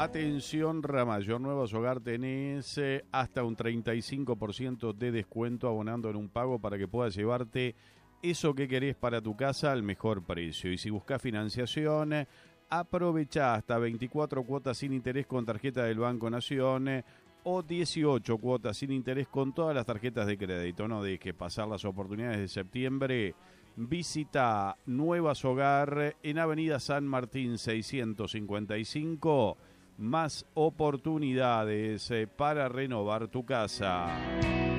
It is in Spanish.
Atención Ramayor, Nuevos Hogar, tenés hasta un 35% de descuento abonando en un pago para que puedas llevarte eso que querés para tu casa al mejor precio. Y si buscas financiación, aprovecha hasta 24 cuotas sin interés con tarjeta del Banco Nación o 18 cuotas sin interés con todas las tarjetas de crédito. No dejes pasar las oportunidades de septiembre. Visita Nuevas Hogar en Avenida San Martín 655. Más oportunidades para renovar tu casa.